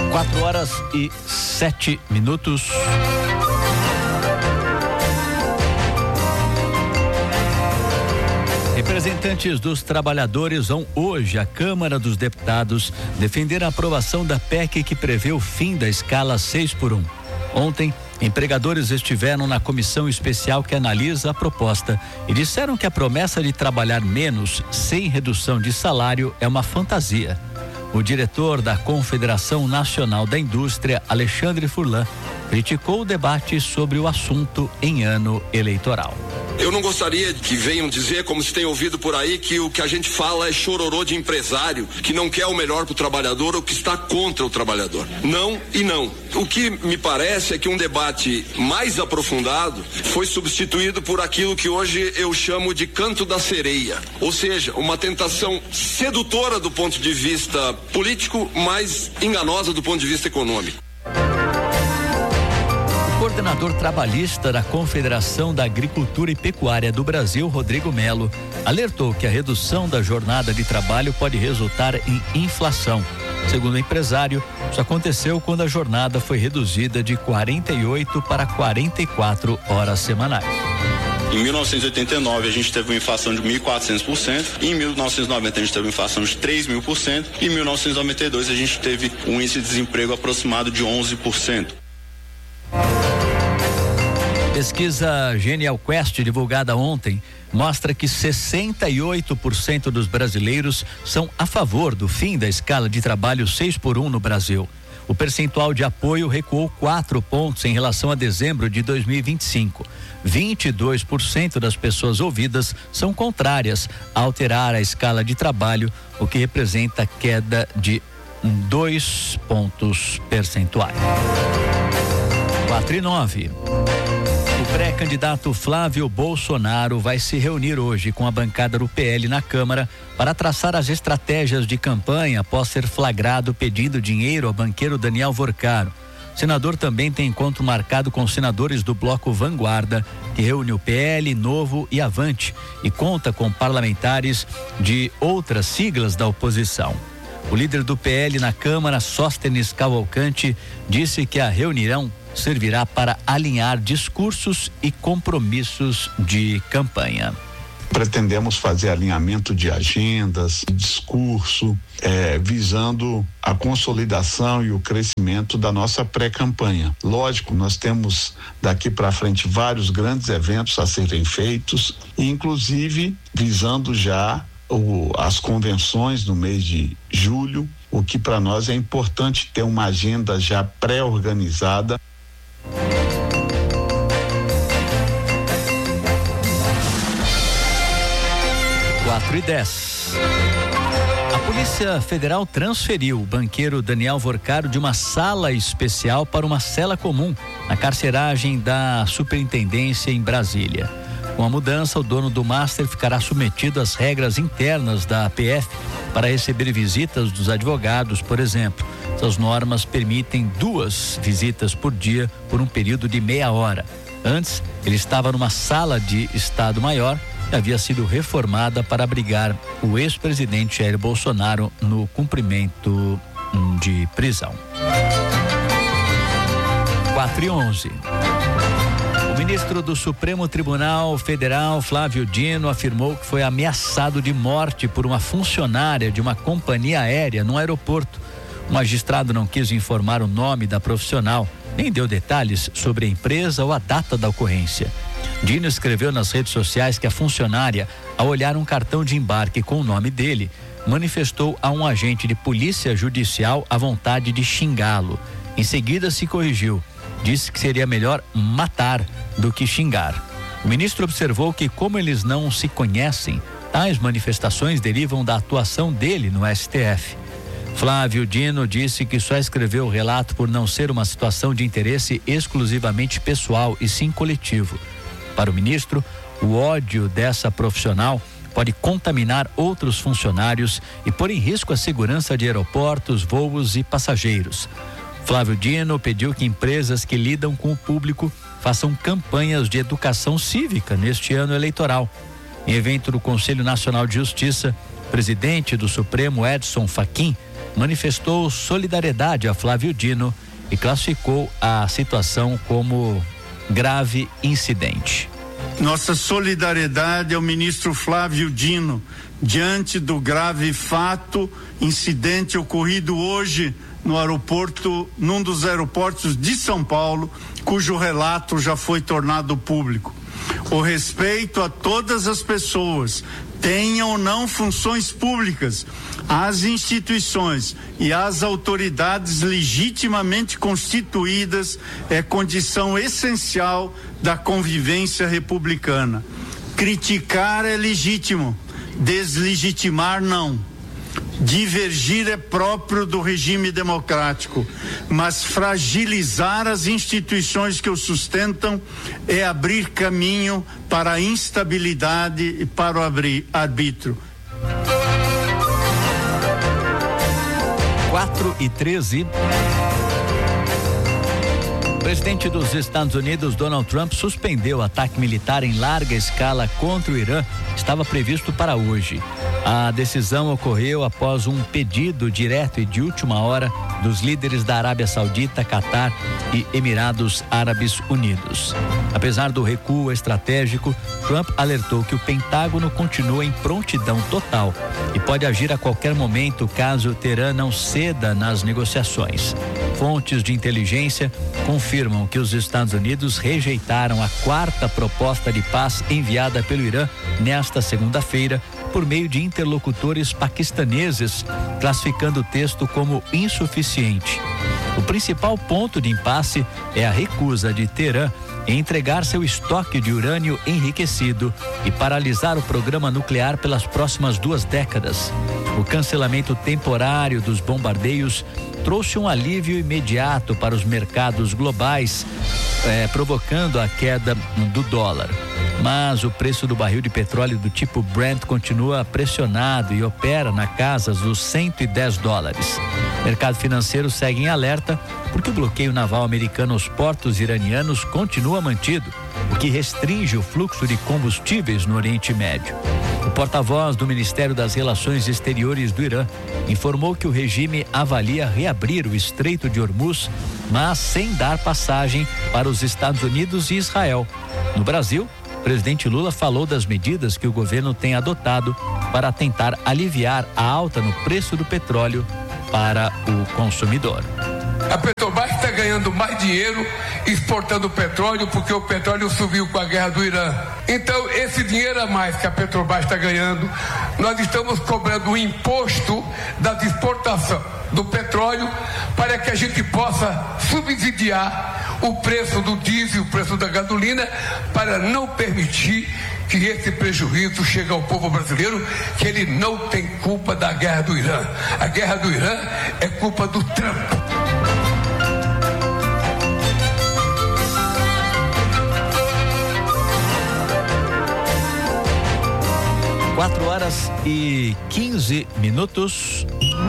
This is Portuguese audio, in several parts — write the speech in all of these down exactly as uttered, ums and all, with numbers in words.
Quatro horas e sete minutos. Representantes dos trabalhadores vão hoje à Câmara dos Deputados defender a aprovação da P E C que prevê o fim da escala seis por um. Ontem, empregadores estiveram na comissão especial que analisa a proposta e disseram que a promessa de trabalhar menos sem redução de salário é uma fantasia. O diretor da Confederação Nacional da Indústria, Alexandre Furlan, criticou o debate sobre o assunto em ano eleitoral. Eu não gostaria que venham dizer, como se tem ouvido por aí, que o que a gente fala é chororô de empresário, que não quer o melhor para o trabalhador ou que está contra o trabalhador. Não e não. O que me parece é que um debate mais aprofundado foi substituído por aquilo que hoje eu chamo de canto da sereia. Ou seja, uma tentação sedutora do ponto de vista político, mas enganosa do ponto de vista econômico. O coordenador trabalhista da Confederação da Agricultura e Pecuária do Brasil, Rodrigo Melo, alertou que a redução da jornada de trabalho pode resultar em inflação. Segundo o empresário, isso aconteceu quando a jornada foi reduzida de quarenta e oito para quarenta e quatro horas semanais. Em mil novecentos e oitenta e nove a gente teve uma inflação de mil e quatrocentos por cento, em mil novecentos e noventa a gente teve uma inflação de três mil por cento e em mil novecentos e noventa e dois a gente teve um índice de desemprego aproximado de onze por cento. Pesquisa Genial Quest, divulgada ontem, mostra que sessenta e oito por cento dos brasileiros são a favor do fim da escala de trabalho seis por um no Brasil. O percentual de apoio recuou quatro pontos em relação a dezembro de dois mil e vinte e cinco. vinte e dois por cento das pessoas ouvidas são contrárias a alterar a escala de trabalho, o que representa queda de dois pontos percentuais. quatro e nove. O pré-candidato Flávio Bolsonaro vai se reunir hoje com a bancada do P L na Câmara para traçar as estratégias de campanha após ser flagrado pedindo dinheiro ao banqueiro Daniel Vorcaro. O senador também tem encontro marcado com senadores do bloco Vanguarda, que reúne o P L, Novo e Avante, e conta com parlamentares de outras siglas da oposição. O líder do P L na Câmara, Sóstenes Cavalcante, disse que a reunião servirá para alinhar discursos e compromissos de campanha. Pretendemos fazer alinhamento de agendas, discurso, eh, visando a consolidação e o crescimento da nossa pré-campanha. Lógico, nós temos daqui para frente vários grandes eventos a serem feitos, inclusive visando já o, as convenções no mês de julho, o que para nós é importante ter uma agenda já pré-organizada. quatro e dez. A Polícia Federal transferiu o banqueiro Daniel Vorcaro de uma sala especial para uma cela comum na carceragem da Superintendência em Brasília. Com a mudança, o dono do Master ficará submetido às regras internas da A P F para receber visitas dos advogados, por exemplo. Essas normas permitem duas visitas por dia por um período de meia hora. Antes, ele estava numa sala de Estado Maior que havia sido reformada para abrigar o ex-presidente Jair Bolsonaro no cumprimento de prisão. quatro e onze. O ministro do Supremo Tribunal Federal, Flávio Dino, afirmou que foi ameaçado de morte por uma funcionária de uma companhia aérea no aeroporto. O magistrado não quis informar o nome da profissional, nem deu detalhes sobre a empresa ou a data da ocorrência. Dino escreveu nas redes sociais que a funcionária, ao olhar um cartão de embarque com o nome dele, manifestou a um agente de polícia judicial a vontade de xingá-lo. Em seguida se corrigiu. Disse que seria melhor matar do que xingar. O ministro observou que, como eles não se conhecem, tais manifestações derivam da atuação dele no S T F. Flávio Dino disse que só escreveu o relato por não ser uma situação de interesse exclusivamente pessoal e sim coletivo. Para o ministro, o ódio dessa profissional pode contaminar outros funcionários e pôr em risco a segurança de aeroportos, voos e passageiros. Flávio Dino pediu que empresas que lidam com o público façam campanhas de educação cívica neste ano eleitoral. Em evento do Conselho Nacional de Justiça, o presidente do Supremo, Edson Fachin, manifestou solidariedade a Flávio Dino e classificou a situação como grave incidente. Nossa solidariedade ao ministro Flávio Dino diante do grave fato, incidente ocorrido hoje no aeroporto, num dos aeroportos de São Paulo, cujo relato já foi tornado público. O respeito a todas as pessoas, tenham ou não funções públicas, às instituições e às autoridades legitimamente constituídas é condição essencial da convivência republicana. Criticar é legítimo, deslegitimar não. Divergir é próprio do regime democrático, mas fragilizar as instituições que o sustentam é abrir caminho para a instabilidade e para o arbítrio. quatro e treze. O presidente dos Estados Unidos, Donald Trump, suspendeu o ataque militar em larga escala contra o Irã. Estava previsto para hoje. A decisão ocorreu após um pedido direto e de última hora dos líderes da Arábia Saudita, Catar e Emirados Árabes Unidos. Apesar do recuo estratégico, Trump alertou que o Pentágono continua em prontidão total e pode agir a qualquer momento caso Teherã não ceda nas negociações. Fontes de inteligência confirmam que os Estados Unidos rejeitaram a quarta proposta de paz enviada pelo Irã nesta segunda-feira por meio de interlocutores paquistaneses, classificando o texto como insuficiente. O principal ponto de impasse é a recusa de Teherã em entregar seu estoque de urânio enriquecido e paralisar o programa nuclear pelas próximas duas décadas. O cancelamento temporário dos bombardeios trouxe um alívio imediato para os mercados globais, eh, provocando a queda do dólar. Mas o preço do barril de petróleo do tipo Brent continua pressionado e opera na casa dos cento e dez dólares. O mercado financeiro segue em alerta porque o bloqueio naval americano aos portos iranianos continua mantido, o que restringe o fluxo de combustíveis no Oriente Médio. O porta-voz do Ministério das Relações Exteriores do Irã informou que o regime avalia reabrir o Estreito de Hormuz, mas sem dar passagem para os Estados Unidos e Israel. No Brasil, o presidente Lula falou das medidas que o governo tem adotado para tentar aliviar a alta no preço do petróleo para o consumidor. A Petrobras está ganhando mais dinheiro exportando petróleo porque o petróleo subiu com a guerra do Irã. Então, esse dinheiro a mais que a Petrobras está ganhando, nós estamos cobrando o imposto da exportação do petróleo para que a gente possa subsidiar o preço do diesel, o preço da gasolina, para não permitir que esse prejuízo chegue ao povo brasileiro, que ele não tem culpa da guerra do Irã. A guerra do Irã é culpa do Trump. Quatro horas e quinze minutos.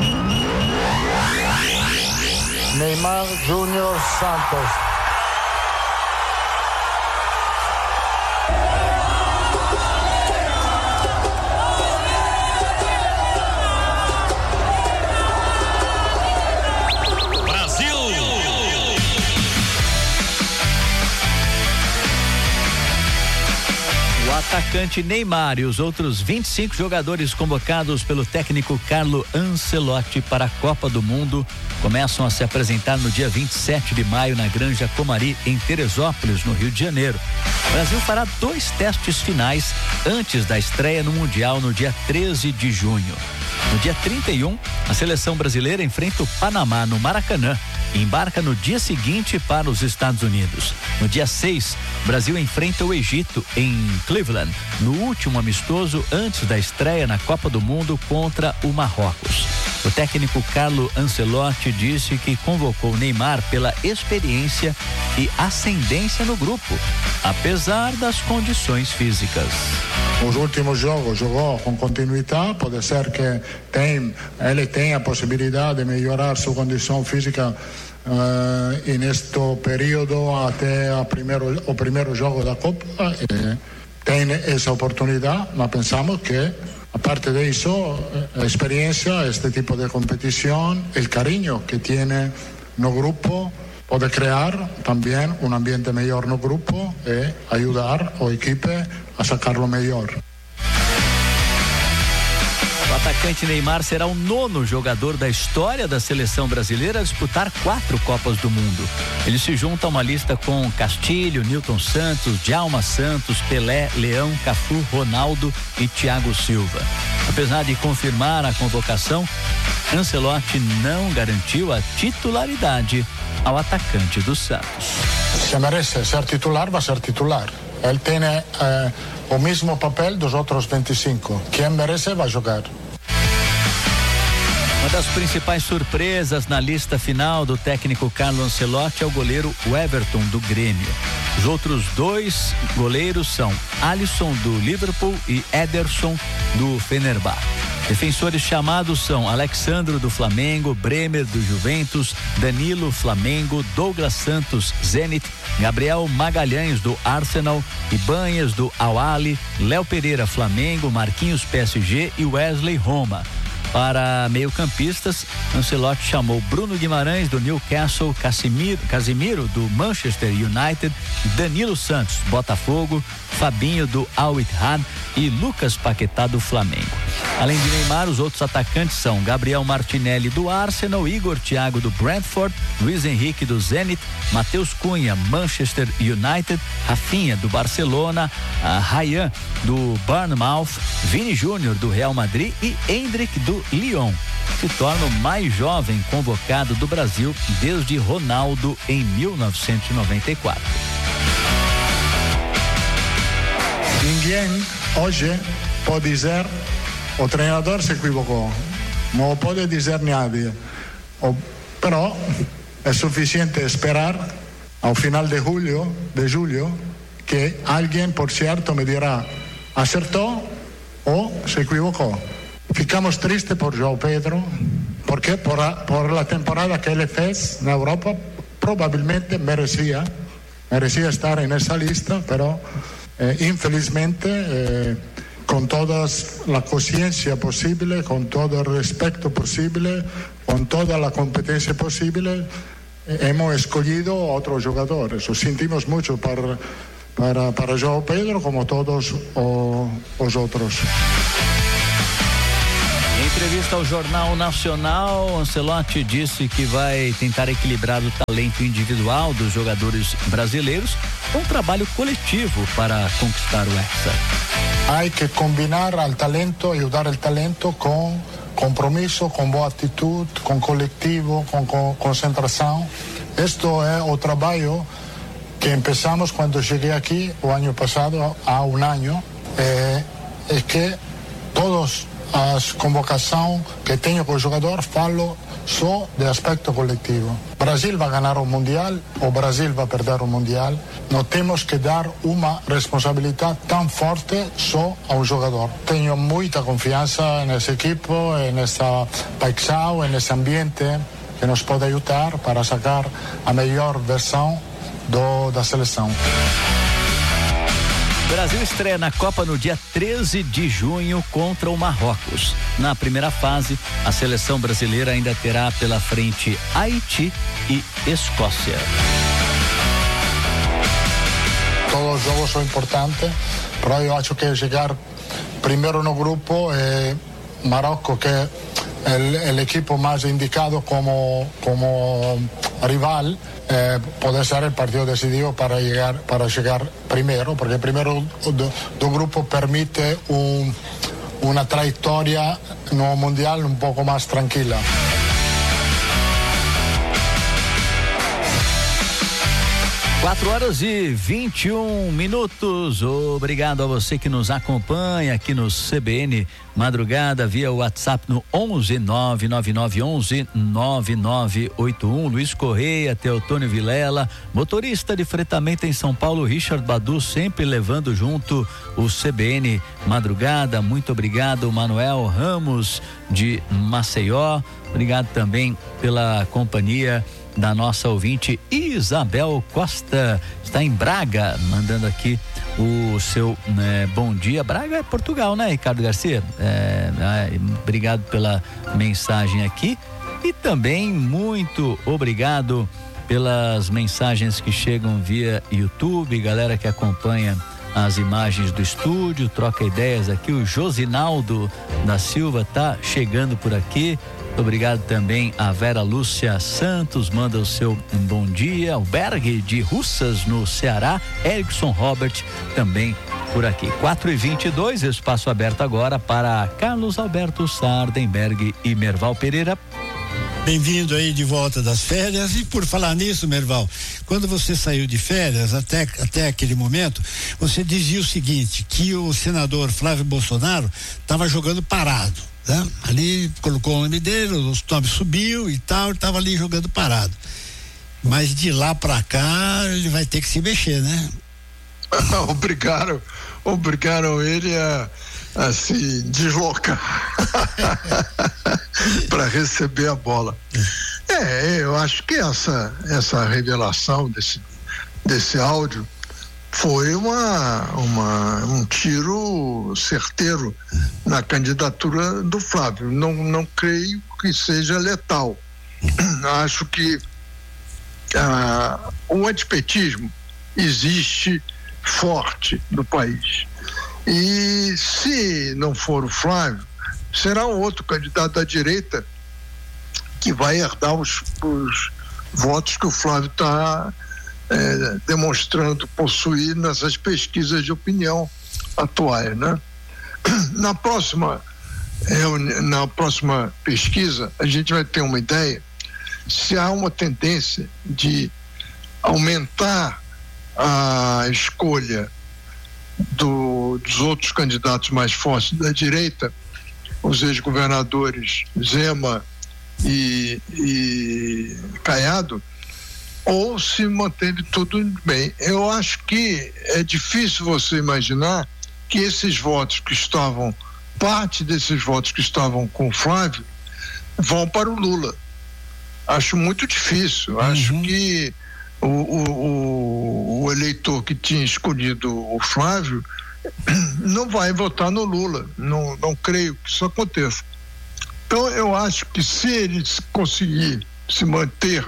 Neymar Júnior Santos. Atacante Neymar e os outros vinte e cinco jogadores convocados pelo técnico Carlo Ancelotti para a Copa do Mundo começam a se apresentar no dia vinte e sete de maio na Granja Comari, em Teresópolis, no Rio de Janeiro. O Brasil fará dois testes finais antes da estreia no Mundial no dia treze de junho. No dia trinta e um, a seleção brasileira enfrenta o Panamá no Maracanã e embarca no dia seguinte para os Estados Unidos. No dia seis, o Brasil enfrenta o Egito em Cleveland, no último amistoso antes da estreia na Copa do Mundo contra o Marrocos. O técnico Carlo Ancelotti disse que convocou Neymar pela experiência e ascendência no grupo, apesar das condições físicas. Os últimos jogos jogou com continuidade, pode ser que tem, ele tenha a possibilidade de melhorar sua condição física uh, neste período até a primeiro, o primeiro jogo da Copa. E tem essa oportunidade, mas pensamos que aparte de eso, la experiencia, este tipo de competición, el cariño que tiene no grupo, puede crear también un ambiente mejor no grupo e ayudar o equipe a sacarlo mejor. O atacante Neymar será o nono jogador da história da seleção brasileira a disputar quatro Copas do Mundo. Ele se junta a uma lista com Castilho, Nilton Santos, Djalma Santos, Pelé, Leão, Cafu, Ronaldo e Thiago Silva. Apesar de confirmar a convocação, Ancelotti não garantiu a titularidade ao atacante do Santos. Se merece ser titular, vai ser titular. Ele tem eh, o mesmo papel dos outros vinte e cinco. Quem merece vai jogar. Uma das principais surpresas na lista final do técnico Carlo Ancelotti é o goleiro Everton do Grêmio. Os outros dois goleiros são Alisson do Liverpool e Ederson do Fenerbahçe. Defensores chamados são Alexandro do Flamengo, Bremer do Juventus, Danilo Flamengo, Douglas Santos Zenit, Gabriel Magalhães do Arsenal, Ibanhas do Al-Ahly, Léo Pereira Flamengo, Marquinhos P S G e Wesley Roma. Para meio-campistas, Ancelotti chamou Bruno Guimarães do Newcastle, Casimiro, Casimiro do Manchester United, Danilo Santos, Botafogo, Fabinho do Al Ittihad e Lucas Paquetá do Flamengo. Além de Neymar, os outros atacantes são Gabriel Martinelli do Arsenal, Igor Thiago do Brentford, Luiz Henrique do Zenit, Matheus Cunha, Manchester United, Rafinha do Barcelona, Ryan do Bournemouth, Vini Júnior do Real Madrid e Endrick do Lyon. Se torna o mais jovem convocado do Brasil desde Ronaldo em mil novecentos e noventa e quatro. Ninguém hoje pode dizer o treinador se equivocou, não pode dizer nadie, o, pero é suficiente esperar ao final de julho, de julho, que alguém, por certo, me dirá acertou ou se equivocou. Ficamos tristes por João Pedro, porque por a, por la temporada que ele fez na Europa, provavelmente merecia, merecia estar en esa lista, pero eh, infelizmente, eh, con toda la conciencia posible, con todo el respeto posible, con toda la competencia posible, eh, hemos escogido a otros jugadores. Lo sentimos mucho para, para, para João Pedro, como todos o, os outros. Em entrevista ao Jornal Nacional, Ancelotti disse que vai tentar equilibrar o talento individual dos jogadores brasileiros com um trabalho coletivo para conquistar o Hexa. Há que combinar o talento, ajudar o talento com compromisso, com boa atitude, com coletivo, com, com concentração. Este é o trabalho que começamos quando cheguei aqui o ano passado, há um ano, é, é que todos as convocações que tenho com o jogador falo só de aspecto coletivo. O Brasil vai ganhar o Mundial, o Brasil vai perder o Mundial. Não temos que dar uma responsabilidade tão forte só ao jogador. Tenho muita confiança nessa equipe, nessa paixão, nesse ambiente que nos pode ajudar para sacar a melhor versão do, da seleção. O Brasil estreia na Copa no dia treze de junho contra o Marrocos. Na primeira fase, a seleção brasileira ainda terá pela frente Haiti e Escócia. Todos os jogos são importantes, mas eu acho que chegar primeiro no grupo é Marrocos, que é o equipo mais indicado como, como rival. Eh, pode ser o partido decidido para chegar para chegar primeiro, porque primeiro do, do grupo permite um, uma trajetória no Mundial um pouco mais tranquila. quatro horas e vinte e um minutos. Obrigado a você que nos acompanha aqui no C B N Madrugada via WhatsApp no onze nove nove nove onze nove nove oito um. Luiz Correia, Teotônio Vilela, motorista de fretamento em São Paulo, Richard Badu, sempre levando junto o C B N Madrugada. Muito obrigado, Manuel Ramos de Maceió. Obrigado também pela companhia da nossa ouvinte Isabel Costa, está em Braga, mandando aqui o seu né, bom dia. Braga é Portugal, né, Ricardo Garcia? É, é, obrigado pela mensagem aqui e também muito obrigado pelas mensagens que chegam via YouTube, galera que acompanha as imagens do estúdio, troca ideias aqui. O Josinaldo da Silva tá chegando por aqui. Muito obrigado também a Vera Lúcia Santos, manda o seu um bom dia. O Berg de Russas, no Ceará. Erickson Robert também por aqui. quatro e vinte e dois, espaço aberto agora para Carlos Alberto Sardenberg e Merval Pereira. Bem-vindo aí de volta das férias. E por falar nisso, Merval, quando você saiu de férias, até, até aquele momento, você dizia o seguinte, que o senador Flávio Bolsonaro estava jogando parado, né? Ali colocou o nome dele, o nome subiu e tal, estava ali jogando parado. Mas de lá para cá, ele vai ter que se mexer, né? Obrigaram, obrigaram ele a, a se deslocar para receber a bola. É, eu acho que essa, essa revelação desse, desse áudio foi uma, uma, um tiro certeiro na candidatura do Flávio. Não, não creio que seja letal. Acho que ah, o antipetismo existe forte no país. E se não for o Flávio, será um outro candidato da direita que vai herdar os, os votos que o Flávio está é, demonstrando possuir nessas pesquisas de opinião atuais, né? Na próxima, na próxima pesquisa, a gente vai ter uma ideia se há uma tendência de aumentar a escolha do, dos outros candidatos mais fortes da direita, os ex-governadores Zema e, e Caiado, ou se manteve tudo bem. Eu acho que é difícil você imaginar que esses votos que estavam, parte desses votos que estavam com o Flávio, vão para o Lula. Acho muito difícil. Uhum. Acho que o, o, o, o eleitor que tinha escolhido o Flávio não vai votar no Lula. Não, não creio que isso aconteça. Então, eu acho que se ele conseguir se manter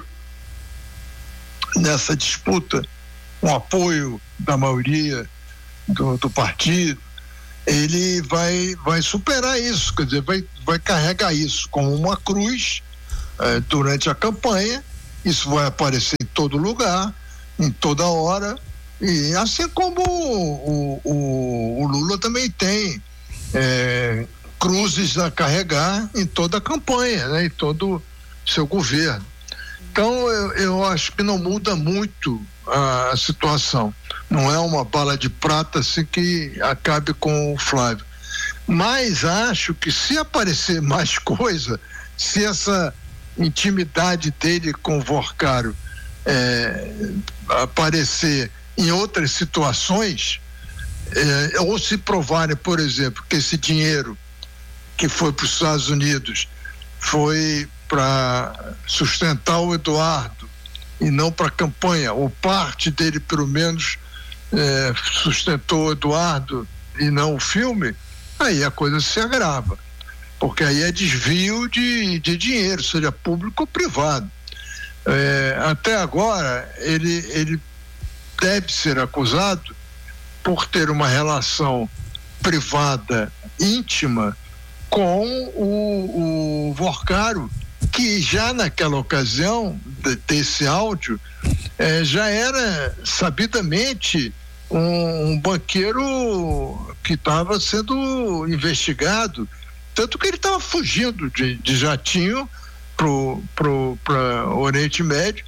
nessa disputa com apoio da maioria do, do partido, ele vai, vai superar isso, quer dizer, vai, vai carregar isso como uma cruz eh, durante a campanha. Isso vai aparecer em todo lugar, em toda hora, e assim como o, o, o Lula também tem eh, cruzes a carregar em toda a campanha, né, em todo o seu governo. Então, eu, eu acho que não muda muito a, a situação. Não é uma bala de prata assim que acabe com o Flávio. Mas acho que se aparecer mais coisa, se essa intimidade dele com o Vorcaro é, aparecer em outras situações, é, ou se provarem, por exemplo, que esse dinheiro que foi para os Estados Unidos foi para sustentar o Eduardo e não para a campanha, ou parte dele pelo menos é, sustentou o Eduardo e não o filme, aí a coisa se agrava, porque aí é desvio de, de dinheiro, seja público ou privado. É, até agora ele, ele deve ser acusado por ter uma relação privada íntima com o, o Vorcaro, que já naquela ocasião de, desse áudio eh, já era sabidamente um, um banqueiro que estava sendo investigado, tanto que ele estava fugindo de, de jatinho pro, pro, para o Oriente Médio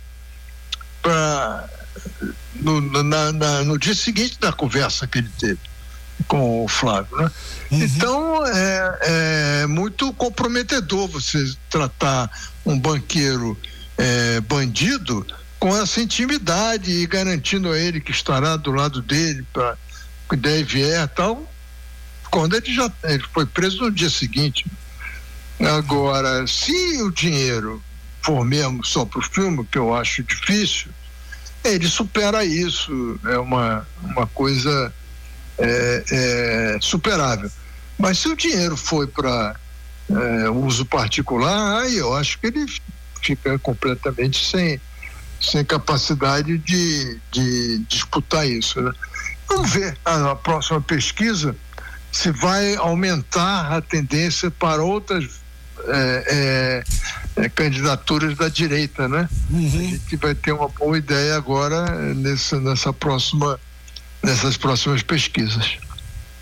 pra, no, na, na, no dia seguinte da conversa que ele teve com o Flávio, né? Uhum. Então é, é muito comprometedor você tratar um banqueiro é, bandido com essa intimidade e garantindo a ele que estará do lado dele para que der e vier tal, quando ele já ele foi preso no dia seguinte. Agora, se o dinheiro for mesmo só para o filme, que eu acho difícil, ele supera isso, é uma, uma coisa é, é, superável. Mas se o dinheiro foi para é, uso particular, aí eu acho que ele fica completamente sem, sem capacidade de, de disputar isso, né? Vamos ver a, a próxima pesquisa se vai aumentar a tendência para outras é, é, é, candidaturas da direita, né? Uhum. A gente vai ter uma boa ideia agora nessa, nessa próxima, nessas próximas pesquisas.